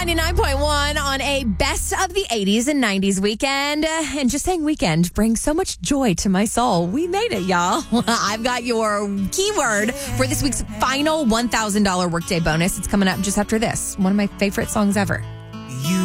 99.1 on a best of the 80s and 90s weekend. And just saying weekend brings so much joy to my soul. We made it, y'all. I've got your keyword for this week's final $1,000 workday bonus. It's coming up just after this. One of my favorite songs ever. You